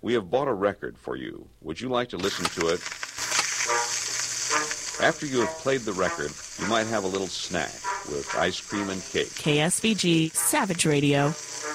We have bought a record for you. Would you like to listen to it? After you have played the record, you might have a little snack with ice cream and cake. KSBG Savage Radio.